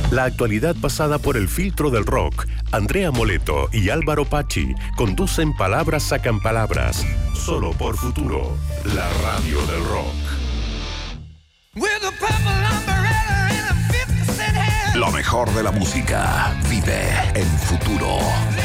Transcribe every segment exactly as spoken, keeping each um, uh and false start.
La actualidad pasada por el filtro del rock. Andrea Moleto y Álvaro Pachi conducen Palabras Sacan Palabras. Solo por Futuro, la radio del rock. Lo mejor de la música vive en Futuro.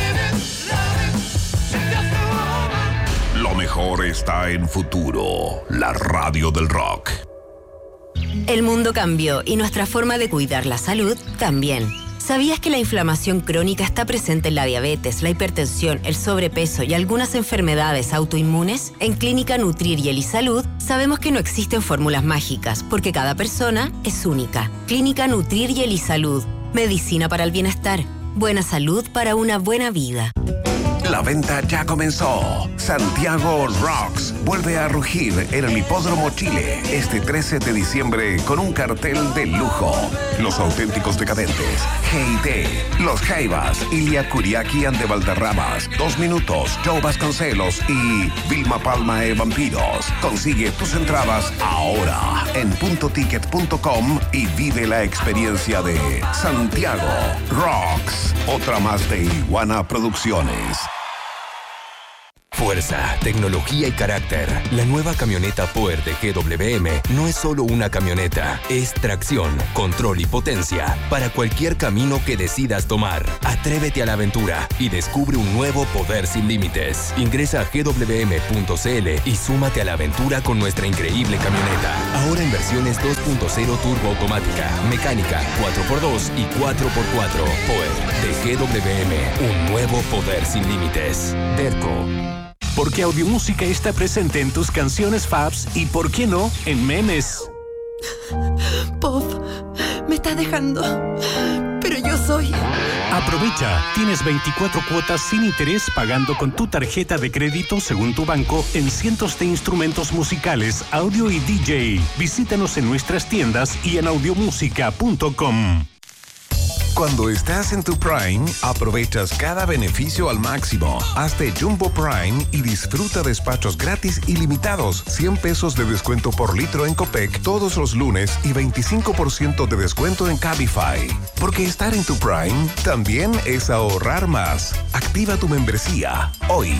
Lo mejor está en Futuro, la radio del rock. El mundo cambió y nuestra forma de cuidar la salud también. ¿Sabías que la inflamación crónica está presente en la diabetes, la hipertensión, el sobrepeso y algunas enfermedades autoinmunes? En Clínica Nutrir y Elisalud sabemos que no existen fórmulas mágicas, porque cada persona es única. Clínica Nutrir y Elisalud. Medicina para el bienestar. Buena salud para una buena vida. La venta ya comenzó. Santiago Rocks vuelve a rugir en el Hipódromo Chile este trece de diciembre con un cartel de lujo. Los Auténticos Decadentes, G I T, Los Jaivas, Ilia Kuriaki and de Valderramas, Dos Minutos, Joe Vasconcelos y Vilma Palma e Vampiros. Consigue tus entradas ahora en punto ticket punto com y vive la experiencia de Santiago Rocks. Otra más de Iguana Producciones. Fuerza, tecnología y carácter. La nueva camioneta Power de G W M no es solo una camioneta, es tracción, control y potencia para cualquier camino que decidas tomar. Atrévete a la aventura y descubre un nuevo poder sin límites. Ingresa a g w m punto c l y súmate a la aventura con nuestra increíble camioneta. Ahora en versiones dos punto cero turbo automática, mecánica, cuatro por dos y cuatro por cuatro. Power de G W M, un nuevo poder sin límites. Derco. Porque Audiomúsica está presente en tus canciones faves y, ¿por qué no?, en memes. Pop, me estás dejando, pero yo soy... Aprovecha, tienes veinticuatro cuotas sin interés pagando con tu tarjeta de crédito según tu banco en cientos de instrumentos musicales, audio y D J. Visítanos en nuestras tiendas y en audiomúsica punto com. Cuando estás en tu Prime, aprovechas cada beneficio al máximo. Hazte Jumbo Prime y disfruta despachos gratis ilimitados, cien pesos de descuento por litro en Copec todos los lunes y veinticinco por ciento de descuento en Cabify. Porque estar en tu Prime también es ahorrar más. Activa tu membresía hoy.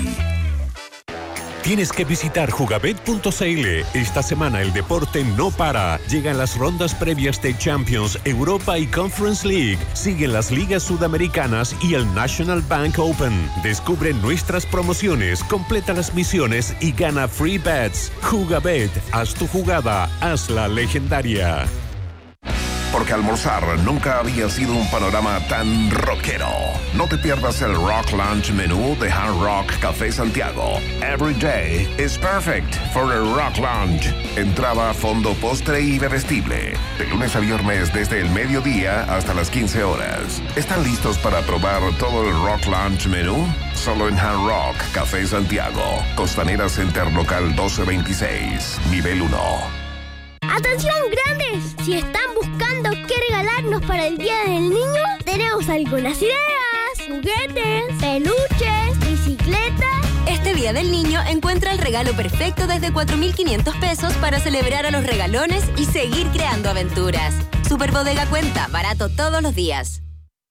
Tienes que visitar jugabet punto c l. Esta semana el deporte no para. Llegan las rondas previas de Champions, Europa y Conference League. Siguen las ligas sudamericanas y el National Bank Open. Descubre nuestras promociones, completa las misiones y gana free bets. Jugabet, haz tu jugada, hazla legendaria. Porque almorzar nunca había sido un panorama tan rockero. No te pierdas el Rock Lunch menú de Hard Rock Café Santiago. Every day is perfect for a Rock Lunch. Entrada, fondo, postre y bebestible. De lunes a viernes desde el mediodía hasta las quince horas. ¿Están listos para probar todo el Rock Lunch menú? Solo en Hard Rock Café Santiago. Costanera Center Local doce veintiséis, nivel uno. ¡Atención, grandes! Si están buscando qué regalarnos para el Día del Niño, tenemos algunas ideas. Juguetes, peluches, bicicletas. Este Día del Niño encuentra el regalo perfecto desde cuatro mil quinientos pesos para celebrar a los regalones y seguir creando aventuras. Superbodega Cuenta, barato todos los días.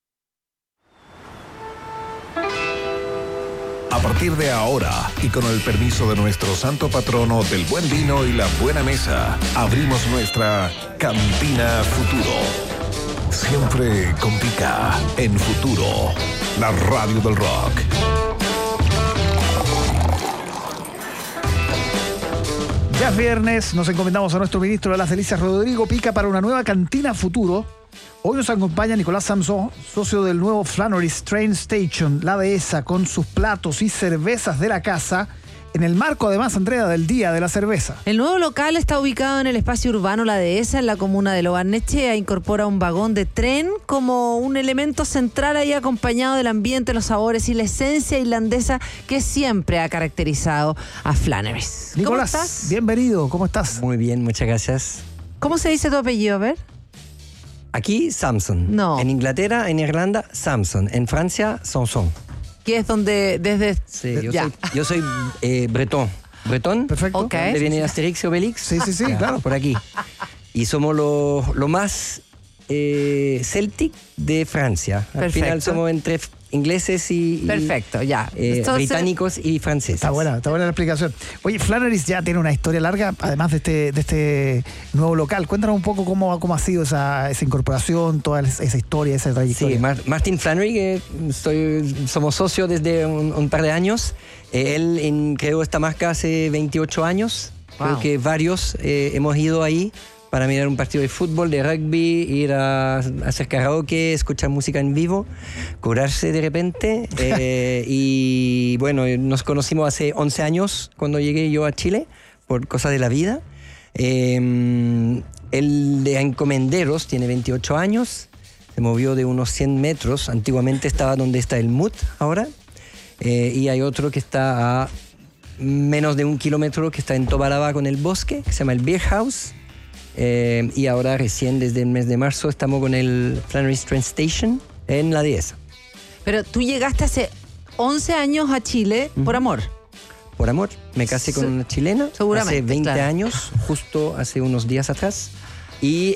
A partir de ahora, y con el permiso de nuestro santo patrono del buen vino y la buena mesa, abrimos nuestra Cantina Futuro. Siempre con pica en Futuro, la radio del rock. Ya es viernes, nos encomendamos a nuestro ministro de las Delicias, Rodrigo Pica, para una nueva Cantina Futuro. Hoy nos acompaña Nicolás Samson, socio del nuevo Flannery's Train Station, la dehesa, con sus platos y cervezas de la casa, en el marco además, Andrea, del Día de la Cerveza. El nuevo local está ubicado en el espacio urbano La Dehesa, en la comuna de Lobarnechea. Incorpora un vagón de tren como un elemento central ahí, acompañado del ambiente, los sabores y la esencia irlandesa que siempre ha caracterizado a Flannery's. Nicolás, ¿Cómo estás? Bienvenido, ¿cómo estás? Muy bien, muchas gracias. ¿Cómo se dice tu apellido, a ver? Aquí, Samson. No. En Inglaterra, en Irlanda, Samson. En Francia, Sanson. Que es donde, desde... Sí, yo ya. soy, yo soy eh, bretón. ¿Bretón? Perfecto. Ok. ¿Dónde viene Asterix y Obelix? Sí, sí, sí, Ya, claro. Por aquí. Y somos lo, lo más eh, Celtic de Francia. Al Perfecto. final somos entre ingleses y, y, Perfecto, ya. eh, Entonces- británicos y franceses. Está buena, está buena la explicación. Oye, Flannery's ya tiene una historia larga, además de este, de este nuevo local. Cuéntanos un poco cómo, cómo ha sido esa, esa incorporación, toda esa historia, esa trayectoria. Sí, Mar- Martin Flannery, que estoy, somos socios desde un, un par de años. Eh, él en- creó esta marca hace veintiocho años. Wow. Creo que varios eh, hemos ido ahí para mirar un partido de fútbol, de rugby, ir a, a hacer karaoke, escuchar música en vivo, curarse de repente. eh, y bueno, nos conocimos hace once años cuando llegué yo a Chile, por cosas de la vida. Eh, él de Encomenderos tiene veintiocho años, se movió de unos cien metros, antiguamente estaba donde está el M U T ahora, eh, y hay otro que está a menos de un kilómetro, que está en Tobalaba con el bosque, que se llama el Beer House. Eh, y ahora recién desde el mes de marzo estamos con el Flannery's Train Station en la dehesa. Pero tú llegaste hace once años a Chile por amor. Por amor, me casé con Se- una chilena seguramente, hace veinte claro. años, justo hace unos días atrás. Y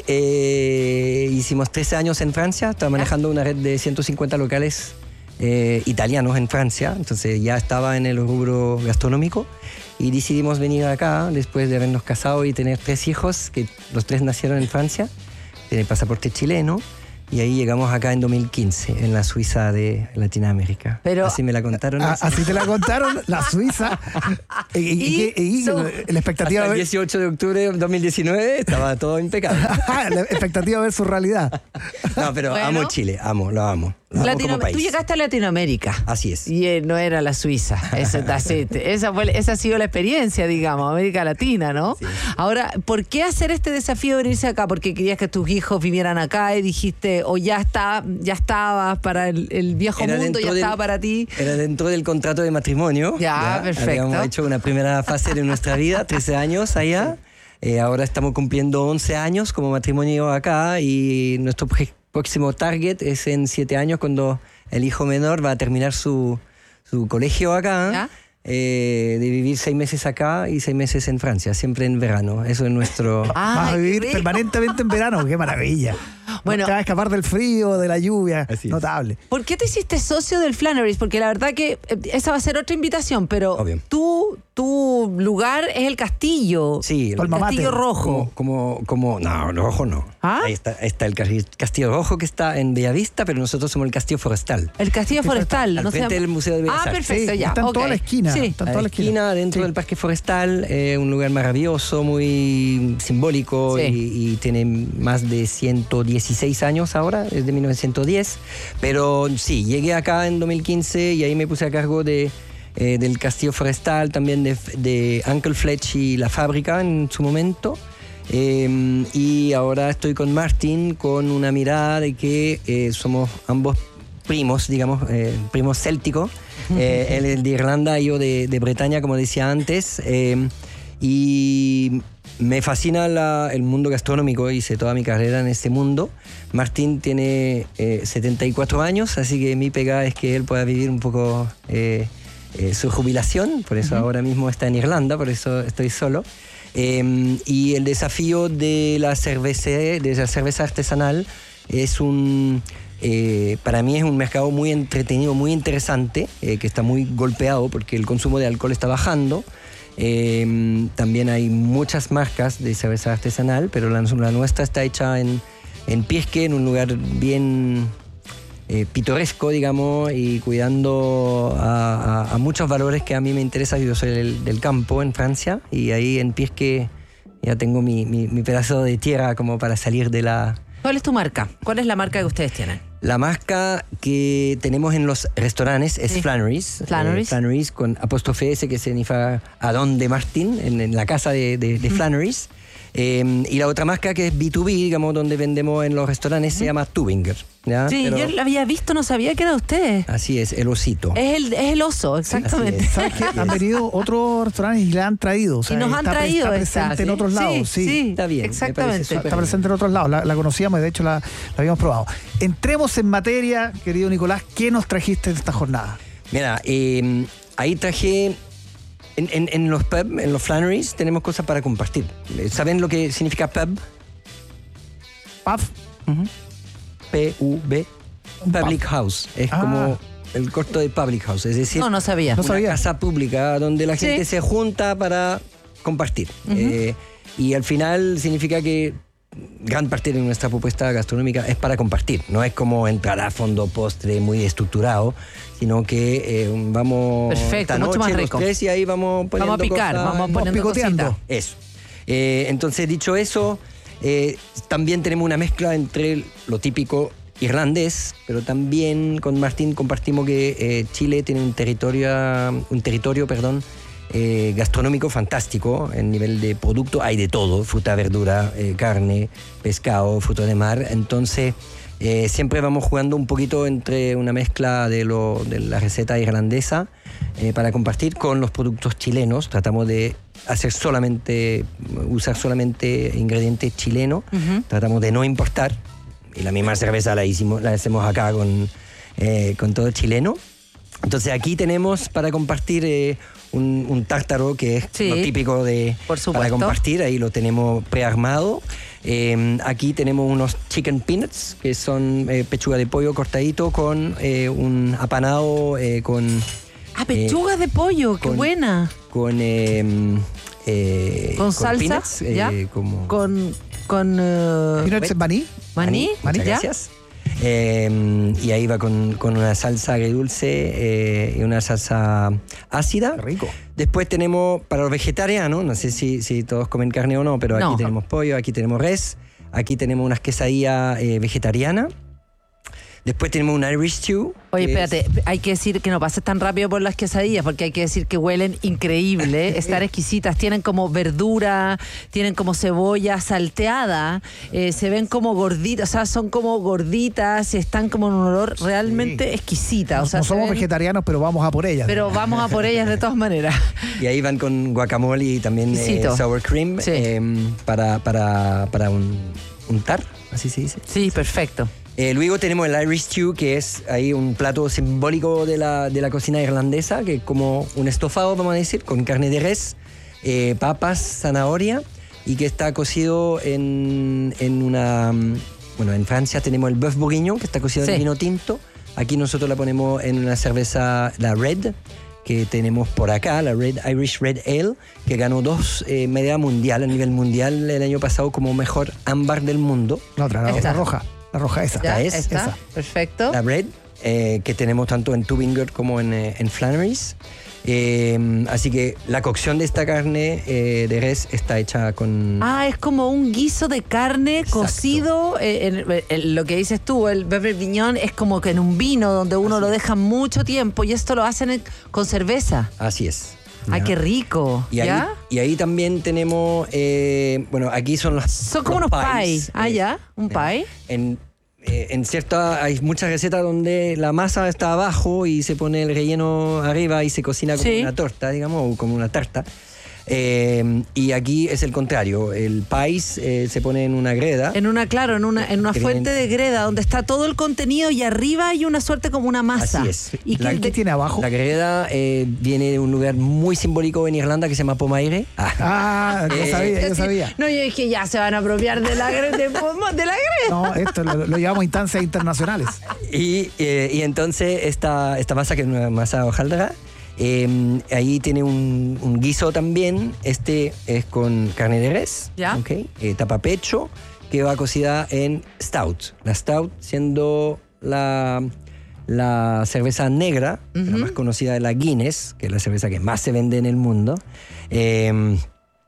eh, hicimos trece años en Francia, estaba manejando una red de ciento cincuenta locales eh, italianos en Francia, entonces ya estaba en el rubro gastronómico. Y decidimos venir acá después de habernos casado y tener tres hijos, que los tres nacieron en Francia, tiene pasaporte chileno. Y ahí llegamos acá en dos mil quince, en la Suiza de Latinoamérica. Pero- Así me la contaron. Ah, esa. así te la contaron, la Suiza. Y, y- y- y- y- so- la expectativa Hasta de el ver, dieciocho de octubre de dos mil diecinueve estaba todo impecable. la expectativa de ver su realidad. No, pero Bueno. amo Chile, amo, lo amo. Lo amo Latino- como país. tú llegaste a Latinoamérica. Así es. Y eh, no era la Suiza. Eso, that's it. esa, fue, esa ha sido la experiencia, digamos, América Latina, ¿no? Sí. Ahora, ¿por qué hacer este desafío de venirse acá? ¿Porque querías que tus hijos vivieran acá y dijiste, o ya está, ya estabas para el, el viejo Era mundo, ya dentro del- estaba para ti? Era dentro del contrato de matrimonio. Ya, perfecto. Habíamos hecho una primera fase de nuestra vida, trece años allá. Eh, ahora estamos cumpliendo once años como matrimonio acá y nuestro pre- próximo target es en siete años cuando el hijo menor va a terminar su, su colegio acá. ¿Ya? eh, de vivir seis meses acá y seis meses en Francia, siempre en verano. Eso es nuestro... Vas a Ay, vivir qué rico. permanentemente en verano, qué maravilla. Bueno. Te vas a escapar del frío, de la lluvia. Así es. Notable. ¿Por qué te hiciste socio del Flannery's? Porque la verdad que eh, esa va a ser otra invitación, pero Obvio. tú, tu lugar es el castillo. Sí, el Alma castillo Mater. rojo. Como, como, como, no, el rojo no. ¿Ah? Ahí está, ahí está el casti- Castillo Rojo que está en Bellavista, pero nosotros somos el Castillo Forestal. El castillo forestal. Al no se frente llama- del Museo de Bellas Ah, Artes. perfecto, Sí, ya. está en ok. toda la esquina. Sí. Está en A toda la esquina, dentro Sí. del Parque Forestal, eh, un lugar maravilloso, muy simbólico Sí. y, y tiene más de ciento dieciséis años ahora, desde mil novecientos diez. Pero sí, llegué acá en dos mil quince y ahí me puse a cargo de, eh, del Castillo Forestal, también de, de Uncle Fletch y la fábrica en su momento. Eh, y ahora estoy con Martin con una mirada de que eh, somos ambos primos, digamos, eh, primos célticos. Eh, él es de Irlanda, yo de, de Bretaña, como decía antes. Eh, y me fascina la- el mundo gastronómico, hice toda mi carrera en este mundo. Martín tiene eh, setenta y cuatro años, así que mi pega es que él pueda vivir un poco eh, eh, su jubilación, por eso ahora mismo está en Irlanda, por eso estoy solo. Eh, y el desafío de la cerveza, de la cerveza artesanal es un... Eh, para mí es un mercado muy entretenido, muy interesante, eh, que está muy golpeado porque el consumo de alcohol está bajando. Eh, también hay muchas marcas de cerveza artesanal, pero la, la nuestra está hecha en, en Pirque, en un lugar bien eh, pintoresco, digamos, y cuidando a, a- a muchos valores que a mí me interesan. Yo soy del, del campo en Francia y ahí en Pirque ya tengo mi, mi, mi pedazo de tierra como para salir de la... ¿Cuál es tu marca? ¿Cuál es la marca que ustedes tienen? La marca que tenemos en los restaurantes es Sí. Flannery's. Flannery's. Eh, Flannery's con apóstrofe S, que significa Adón de Martín, en, en la casa de, de, de Flannery's. Eh, y la otra marca que es B dos B, digamos, donde vendemos en los restaurantes, se llama Tubinger. ¿ya? Sí, Pero yo la había visto, no sabía que era de ustedes. así es, el osito. Es el, es el oso, exactamente. Así es. ¿Sabes qué? Han venido otros restaurantes y le han traído. O sea, Y nos han está, pre- traído está esa, presente en ¿sí? otros lados. Sí, Sí, sí, Está bien, me exactamente. parece súper Está presente en otros lados. La, la conocíamos y de hecho la, la habíamos probado. Entremos en materia, querido Nicolás. ¿Qué nos trajiste en esta jornada? Mira, eh, ahí traje... En, en, en los pubs, en los Flannery's, tenemos cosas para compartir. ¿Saben lo que significa pub? Paf. Uh-huh. P U B. Public House. Es Ah. como el corto de Public House. Es decir, No, no sabía. No una sabía. casa pública donde la gente Sí. se junta para compartir. Ujú. Eh, y al final significa que gran parte de nuestra propuesta gastronómica es para compartir. No es como entrar a fondo postre muy estructurado, sino que eh, vamos Perfecto, esta mucho noche más los rico. tres y ahí vamos poniendo Vamos a picar, cosas. vamos poniendo picoteando. cositas. Eso. Eh, entonces, dicho eso, eh, también tenemos una mezcla entre lo típico irlandés, pero también con Martín compartimos que eh, Chile tiene un territorio, un territorio, perdón, eh, gastronómico fantástico. En nivel de producto hay de todo: fruta, verdura, eh, carne, pescado, fruto de mar. Entonces, eh, siempre vamos jugando un poquito entre una mezcla de, lo, de la receta irlandesa eh, para compartir con los productos chilenos. Tratamos de hacer solamente, usar solamente ingredientes chilenos. Ujú. Tratamos de no importar. Y la misma cerveza la, hicimos, la hacemos acá con, eh, con todo chileno. Entonces aquí tenemos para compartir eh, un, un tártaro que es Sí, lo típico de por supuesto. para compartir. Ahí lo tenemos prearmado. Eh, aquí tenemos unos chicken peanuts, que son eh, pechuga de pollo cortadito con eh, un apanado eh, con... Ah, pechugas de pollo, qué con- buena. Con, eh, eh, Con salsa, peanuts, eh, ¿ya? como, Con, con eh, ¿Peanuts en maní? maní, Muchas ¿ya? gracias. Eh, y ahí va con, con una salsa agridulce eh, y una salsa ácida. Qué rico. Después tenemos para los vegetarianos, no sé si, si todos comen carne o no, pero No. aquí tenemos pollo, aquí tenemos res, aquí tenemos unas quesadillas eh, vegetarianas. Después tenemos un Irish stew. Oye, que es- espérate, hay que decir que no pases tan rápido por las quesadillas, porque hay que decir que huelen increíble, están exquisitas, tienen como verdura, tienen como cebolla salteada, eh, se ven como gorditas, o sea, son como gorditas y están como en un olor realmente exquisita. O sea, no se somos ven- vegetarianos, pero vamos a por ellas. pero vamos a por ellas de todas maneras. Y ahí van con guacamole y también eh, Exquisito. sour cream Sí. eh, para, para, para un, untar, así se dice. Sí, perfecto. Eh, luego tenemos el Irish stew, que es ahí un plato simbólico de la, de la cocina irlandesa, que es como un estofado, vamos a decir, con carne de res, eh, papas, zanahoria, y que está cocido en, en una... mm, Bueno, en Francia tenemos el bœuf bourguignon, que está cocido Sí. en vino tinto. Aquí nosotros la ponemos en una cerveza, la Red, que tenemos por acá, la Red Irish Red Ale, que ganó dos eh, medallas mundial a nivel mundial el año pasado como mejor ámbar del mundo. La otra, la, Esta. la roja. La roja esa. Ya, es, está, esa. perfecto. La Red, eh, que tenemos tanto en Tubingen como en, eh, en Flannery's. Eh, así que la cocción de esta carne eh, de res está hecha con... Ah, es como un guiso de carne Exacto. cocido. eh, en- en lo que dices tú, el beurre bourguignon es como que en un vino donde uno lo deja mucho tiempo y esto lo hacen en- con cerveza. Así es. Ay, qué rico. Y ahí, ¿Ya? y ahí también tenemos, eh, bueno, aquí son los Son como los unos pies. Ah, eh, ya, un pie. En, eh, en cierta, hay muchas recetas donde la masa está abajo y se pone el relleno arriba y se cocina como Sí. una torta, digamos, o como una tarta. Eh, y aquí es el contrario. El país eh, se pone en una greda. En una, claro, en una, en una Que fuente de vienen- greda donde está todo el contenido y arriba hay una suerte como una masa. Así es. Y La- que ¿Qué tiene abajo? La greda eh, viene de un lugar muy simbólico en Irlanda que se llama Pomaire. Ah. Ah, yo Eh, sabía, yo sabía. No, yo dije, ya se van a apropiar de la greda. De, de la greda. No, esto lo, lo llevamos a instancias internacionales. Y, eh, y entonces esta, esta masa, que es una masa hojaldra, eh, ahí tiene un, un guiso también. Este es con carne de res, Ya. ¿ok? Eh, tapapecho, que va cocida en stout. La stout siendo la, la cerveza negra, la más conocida de la Guinness, que es la cerveza que más se vende en el mundo. Eh,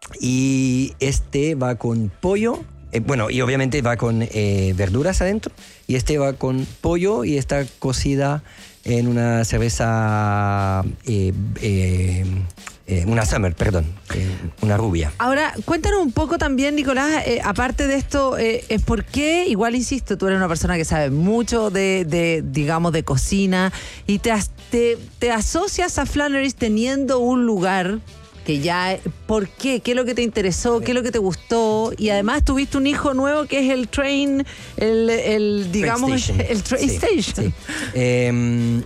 y este va con pollo. Eh, bueno, y obviamente va con eh, verduras adentro. Y este va con pollo y está cocida en una cerveza, eh, eh, eh, una Summer, perdón, eh, una rubia. Ahora, cuéntanos un poco también, Nicolás, eh, aparte de esto, eh, es por qué, igual insisto, tú eres una persona que sabe mucho de, de digamos, de cocina y te, as- te, te asocias a Flannery's teniendo un lugar que ya, ¿por qué? ¿Qué es lo que te interesó? ¿Qué es lo que te gustó? Y además tuviste un hijo nuevo que es el train, el, el digamos, Train el, station. train Sí, station. sí. Eh,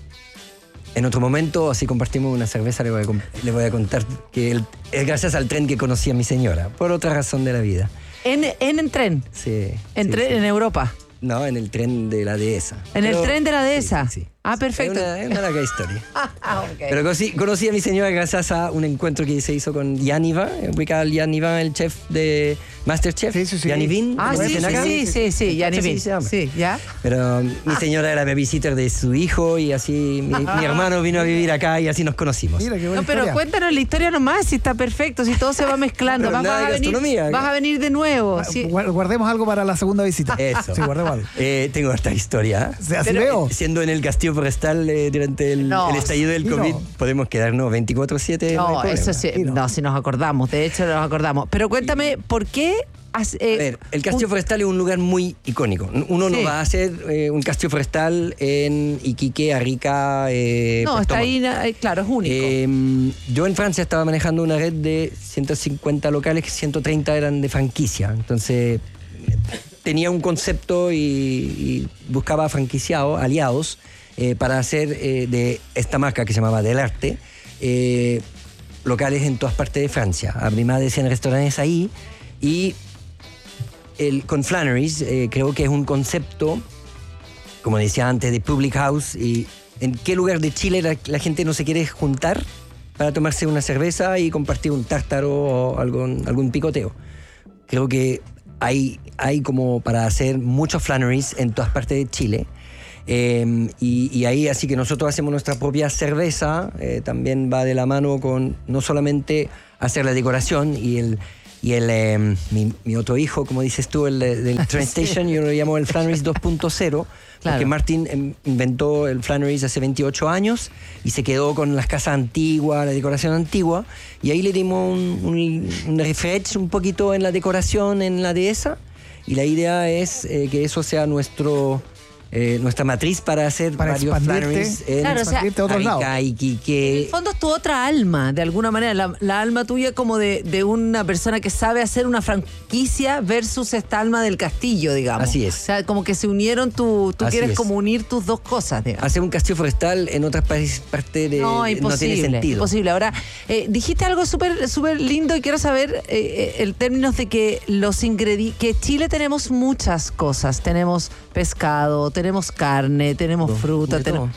en otro momento, así compartimos una cerveza, le voy a, com- le voy a contar que el- es gracias al tren que conocí a mi señora, por otra razón de la vida. En, en el tren. Sí. En, sí, tren, sí. en Europa. No, en el tren de la dehesa. En Pero, el tren de la dehesa. Sí, sí. Ah, perfecto. Es una, es una larga historia. Ah, okay. Pero conocí, conocí a mi señora gracias a un encuentro que se hizo con Yaniva, ubicado Yaniva, el chef de MasterChef. Sí, sí, sí. Yanivin. Ah, sí, sí, sí, sí, sí, Yanivin. Sí, ya. Pero mi señora era babysitter de su hijo y así mi, mi hermano vino a vivir acá y así nos conocimos. Mira, qué buena No, pero historia. cuéntanos la historia nomás, si está perfecto, si todo se va mezclando. Pero Vas, nada vas de a venir, gastronomía. vas a venir de nuevo. Ah, Sí. gu- Guardemos algo para la segunda visita. Eso. Sí, guardemos algo. Eh, tengo esta historia. O sea, así Pero- veo. Siendo en el Castillo Forestal eh, durante el, No, el estallido del sí, COVID, no. podemos quedarnos veinticuatro siete. No, hay eso problema. sí, Sí, no. no, si nos acordamos, de hecho nos acordamos. Pero cuéntame, ¿por qué? has- eh, A ver, el Castillo un- Forestal es un lugar muy icónico. Uno Sí. no va a hacer eh, un castillo forestal en Iquique, Arica. Eh, No, Puerto está Montt. ahí, na- eh, claro, es único. Eh, yo en Francia estaba manejando una red de ciento cincuenta locales, que ciento treinta eran de franquicia. Entonces tenía un concepto y, y buscaba franquiciados, aliados, eh, para hacer eh, de esta marca que se llamaba Del Arte, eh, locales en todas partes de Francia. Abrí más de cien restaurantes ahí y el, con Flannery's eh, creo que es un concepto, como decía antes, de public house. Y ¿en qué lugar de Chile la, la gente no se quiere juntar para tomarse una cerveza y compartir un tártaro o algún, algún picoteo? Creo que hay, hay como para hacer muchos Flannery's en todas partes de Chile. Eh, y, y ahí así que nosotros hacemos nuestra propia cerveza, eh, también va de la mano con no solamente hacer la decoración y el, y el eh, mi, mi otro hijo, como dices tú, el de- del Train Station, yo lo llamo el Flannery's dos punto cero, Claro. porque Martin em, inventó el Flannery's hace veintiocho años y se quedó con las casas antiguas, la decoración antigua, y ahí le dimos un, un, un refresh un poquito en la decoración en la dehesa, y la idea es eh, que eso sea nuestro... Eh, nuestra matriz para hacer Para varios expandirte, Flannery's en Claro, o sea, expandirte a otros lados. Arica, Iquique. En el fondo es tu otra alma, de alguna manera, la, la alma tuya como de, de una persona que sabe hacer una franquicia versus esta alma del castillo, digamos. Así es. O sea, como que se unieron, tu, tú Así quieres es. como unir tus dos cosas, digamos. Hacer un castillo forestal en otras países- partes de No, no imposible. tiene sentido. Imposible. Ahora, eh, dijiste algo súper súper lindo y quiero saber eh, eh, el término de que los ingredientes, que Chile tenemos muchas cosas. Tenemos pescado, tenemos carne, tenemos Todo, fruta, de tenemos... todo.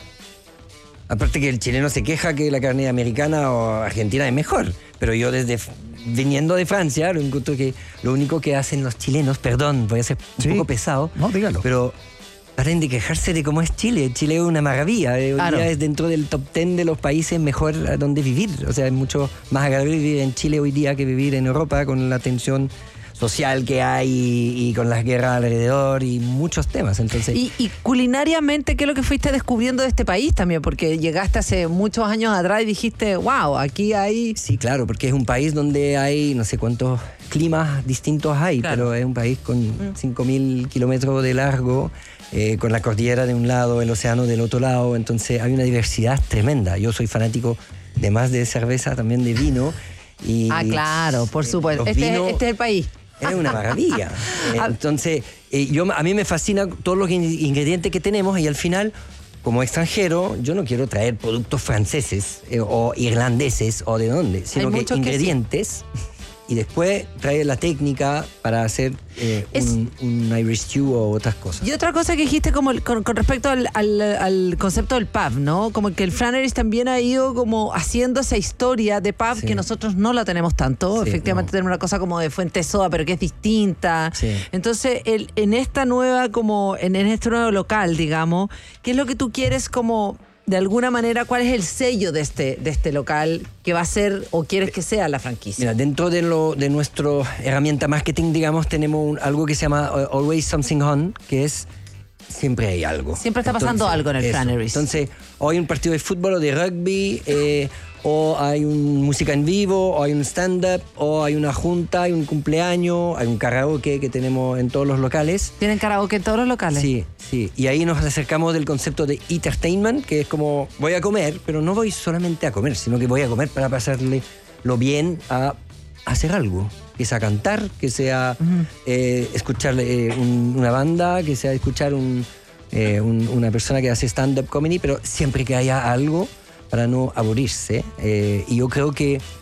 Aparte que el chileno se queja que la carne americana o argentina es mejor, pero yo desde f- viniendo de Francia lo encuentro que lo único que hacen los chilenos, perdón, voy a ser un Sí. poco pesado, No, dígalo. pero paren de quejarse de cómo es Chile. Chile es una maravilla. Eh, Hoy Claro. día es dentro del top ten de los países mejor a donde vivir. O sea, es mucho más agradable vivir en Chile hoy día que vivir en Europa con la tensión social que hay y, y con las guerras alrededor y muchos temas. Entonces, Y, y culinariamente, ¿qué es lo que fuiste descubriendo de este país también? Porque llegaste hace muchos años atrás y dijiste, wow, aquí hay... sí, claro, porque es un país donde hay no sé cuántos climas distintos hay, Claro. pero es un país con cinco mil kilómetros de largo, eh, con la cordillera de un lado, el océano del otro lado, entonces hay una diversidad tremenda. Yo soy fanático de más de cerveza, también de vino. Y, Ah, claro, por eh, supuesto. los Este, es- vinos- este es el país. Es una maravilla. Eh, Entonces, eh, yo, a mí me fascina todos los in- ingredientes que tenemos y al final, como extranjero, yo no quiero traer productos franceses eh, o irlandeses o de dónde, sino que muchos que sí. ingredientes y después traer la técnica para hacer eh, Es- un, un Irish stew o otras cosas. Y otra cosa que dijiste como el- con, con respecto al, al- al concepto del pub, ¿no? Como que el Flannery's también ha ido como haciendo esa historia de pub Sí. que nosotros no la tenemos tanto. Sí, Efectivamente no. tenemos una cosa como de fuente soda, pero que es distinta. Sí. Entonces, el, en esta nueva, como, en, en este nuevo local, digamos, ¿qué es lo que tú quieres como, de alguna manera, cuál es el sello de este, de este local que va a ser o quieres que sea la franquicia? Mira, dentro de, lo, de nuestra herramienta marketing, digamos, tenemos un- algo que se llama uh, Always Something On, que es siempre hay algo. Siempre está pasando algo en el Flannery's. Entonces, o hay un partido de fútbol o de rugby, eh, o hay un música en vivo, o hay un stand-up, o hay una junta, hay un cumpleaños, hay un karaoke que tenemos en todos los locales. ¿Tienen karaoke en todos los locales? Sí, sí. Y ahí nos acercamos del concepto de entertainment, que es como voy a comer, pero no voy solamente a comer, sino que voy a comer para pasarle lo bien a hacer algo. Que sea cantar, que sea eh, escuchar eh, un- una banda, que sea escuchar un, eh, un- una persona que hace stand-up comedy, pero siempre que haya algo para no aburrirse. Eh, y yo creo que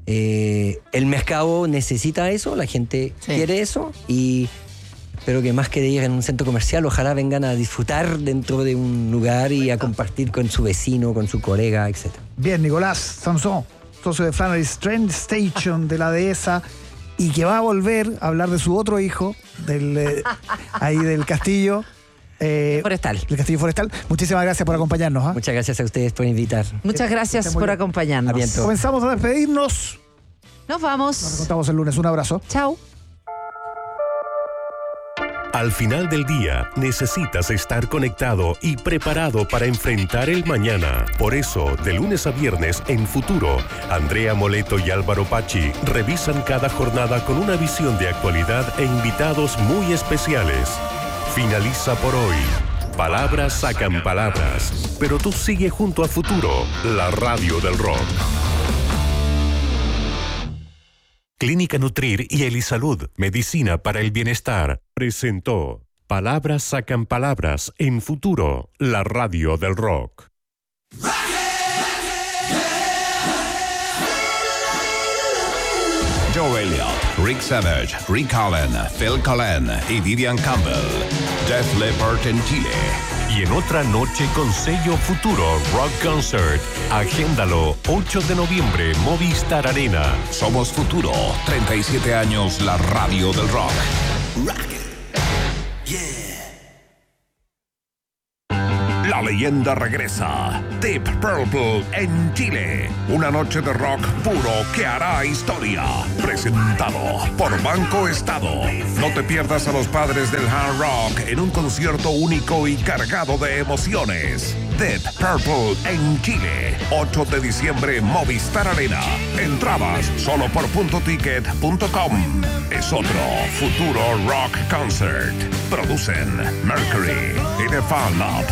eh, el mercado necesita eso, la gente Sí. quiere eso y espero que más que de ir en un centro comercial, ojalá vengan a disfrutar dentro de un lugar y a compartir con su vecino, con su colega, etcétera. Bien, Nicolás Samson, socio de Flannery's Train Station de la dehesa, y que va a volver a hablar de su otro hijo, del eh, ahí del castillo. Eh, Forestal. El castillo forestal. Muchísimas gracias por acompañarnos. ¿ah? Muchas gracias a ustedes por invitar. Muchas gracias Esté muy por bien. acompañarnos. A bientôt. Comenzamos a despedirnos. Nos Nos vamos. encontramos el lunes. Un abrazo. Chao. Al final del día, necesitas estar conectado y preparado para enfrentar el mañana. Por eso, de lunes a viernes en Futuro, Andrea Moleto y Álvaro Pachi revisan cada jornada con una visión de actualidad e invitados muy especiales. Finaliza por hoy. Palabras sacan palabras, pero tú sigue junto a Futuro, la radio del rock. Clínica Nutrir y Elisalud, Medicina para el Bienestar, presentó Palabras sacan palabras en Futuro, la radio del rock. Joe Elliott, Rick Savage, Rick Allen, Phil Collen y Vivian Campbell. Def Leppard en Chile. Y en otra noche con sello Futuro Rock Concert. Agéndalo, ocho de noviembre, Movistar Arena. Somos Futuro, treinta y siete años, la radio del rock. La leyenda regresa. Deep Purple en Chile. Una noche de rock puro que hará historia. Presentado por Banco Estado. No te pierdas a los padres del hard rock en un concierto único y cargado de emociones. Deep Purple en Chile. ocho de diciembre, Movistar Arena. Entradas solo por punto ticket punto com. Es otro Futuro Rock Concert. Producen Mercury y The Fan Lab.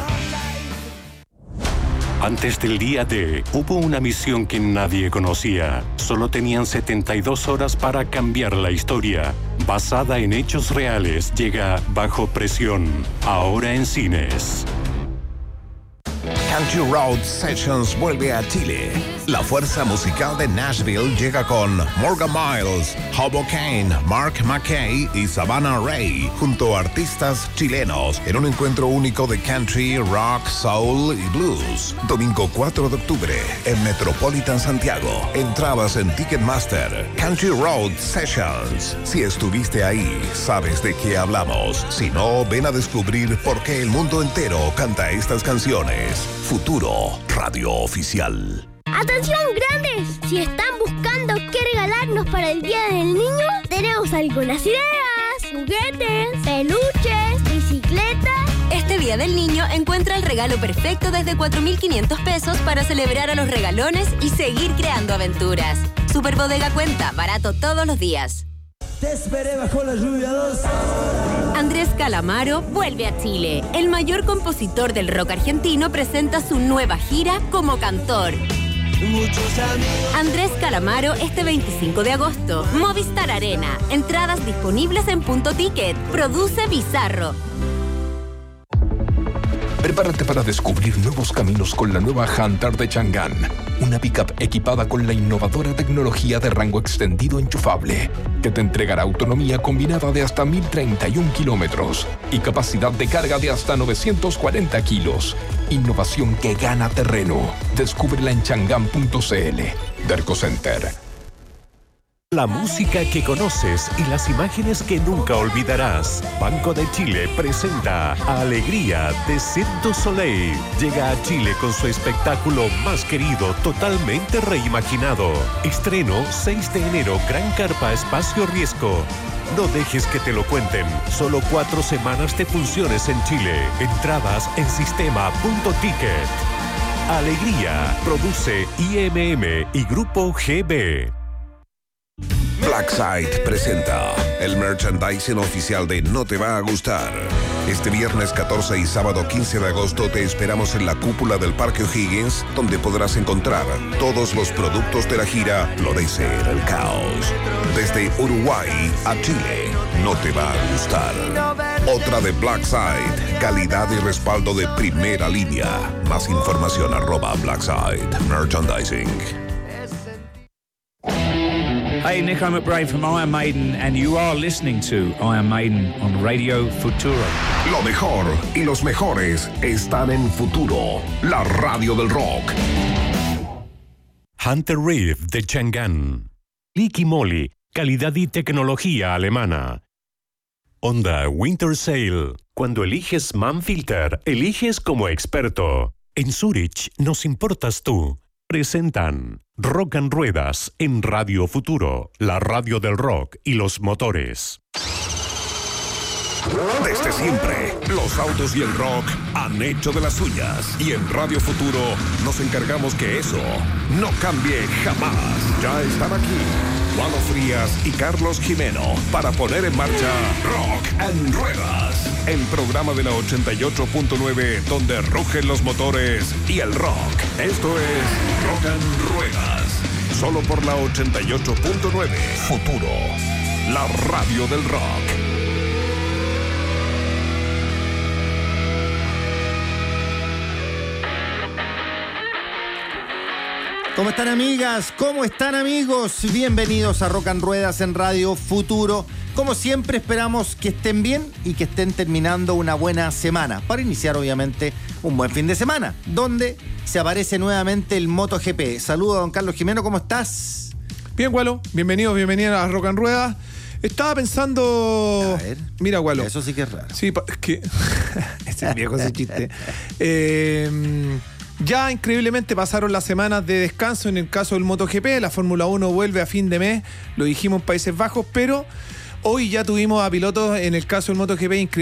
Antes del día D, hubo una misión que nadie conocía. Solo tenían setenta y dos horas para cambiar la historia. Basada en hechos reales, llega Bajo Presión, ahora en cines. Country Road Sessions vuelve a Chile. La fuerza musical de Nashville llega con Morgan Miles, Hobo Kane, Mark McKay y Savannah Ray, junto a artistas chilenos, en un encuentro único de country, rock, soul y blues. Domingo cuatro de octubre, en Metropolitan Santiago. Entradas en Ticketmaster. Country Road Sessions. Si estuviste ahí, sabes de qué hablamos. Si no, ven a descubrir por qué el mundo entero canta estas canciones. Futuro, radio oficial. ¡Atención, grandes! Si están buscando qué regalarnos para el Día del Niño, tenemos algunas ideas. Juguetes, peluches, bicicletas. Este Día del Niño encuentra el regalo perfecto desde cuatro mil quinientos pesos para celebrar a los regalones y seguir creando aventuras. Super Bodega Cuenta, barato todos los días. Te esperé bajo la lluvia dos. Andrés Calamaro vuelve a Chile. El mayor compositor del rock argentino presenta su nueva gira como cantor. Andrés Calamaro este veinticinco de agosto. Movistar Arena. Entradas disponibles en Punto Ticket. Produce Bizarro. Prepárate para descubrir nuevos caminos con la nueva Hunter de Chang'an. Una pickup equipada con la innovadora tecnología de rango extendido enchufable, que te entregará autonomía combinada de hasta mil treinta y un kilómetros y capacidad de carga de hasta novecientos cuarenta kilos. Innovación que gana terreno. Descúbrela en chang'an punto cl. Derco Center. La música que conoces y las imágenes que nunca olvidarás. Banco de Chile presenta Alegría de Cirque du Soleil. Llega a Chile con su espectáculo más querido, totalmente reimaginado. Estreno seis de enero, Gran Carpa Espacio Riesgo. No dejes que te lo cuenten. Solo cuatro semanas de funciones en Chile. Entradas en sistema punto ticket. Alegría. Produce I M M y Grupo G B. Blackside presenta el merchandising oficial de No Te Va a Gustar. Este viernes catorce y sábado quince de agosto te esperamos en la cúpula del Parque O'Higgins, donde podrás encontrar todos los productos de la gira Florece el Caos. Desde Uruguay a Chile, No Te Va a Gustar. Otra de Blackside, calidad y respaldo de primera línea. Más información arroba Blackside Merchandising. Hey, Nico McBrain from Iron Maiden, and you are listening to Iron Maiden on Radio Futuro. Lo mejor y los mejores están en Futuro, la radio del rock. Hunter Reef de Chang'an. Liqui Moly, calidad y tecnología alemana. Honda Winter Sale. Cuando eliges Manfilter, eliges como experto. En Zurich nos importas tú. Presentan Rock and Ruedas en Radio Futuro, la radio del rock y los motores. Desde siempre, los autos y el rock han hecho de las suyas. Y en Radio Futuro nos encargamos que eso no cambie jamás. Ya están aquí Juan Frías y Carlos Jimeno para poner en marcha Rock and Ruedas, el programa de la ochenta y ocho punto nueve donde rugen los motores y el rock. Esto es Rock and Ruedas, solo por la ochenta y ocho punto nueve. Futuro, la radio del rock. ¿Cómo están, amigas? ¿Cómo están, amigos? Bienvenidos a Rock and Ruedas en Radio Futuro. Como siempre, esperamos que estén bien y que estén terminando una buena semana para iniciar, obviamente, un buen fin de semana, donde se aparece nuevamente el MotoGP. Saludos a don Carlos Jimeno, ¿cómo estás? Bien, Gualo. Bienvenidos, bienvenidas a Rock and Ruedas. Estaba pensando... A ver. Mira, Gualo. Eso sí que es raro. Sí, es que... ese es viejo ese chiste. Eh... Ya increíblemente pasaron las semanas de descanso en el caso del MotoGP. La Fórmula uno vuelve a fin de mes, lo dijimos en Países Bajos, pero hoy ya tuvimos a pilotos en el caso del MotoGP increíble.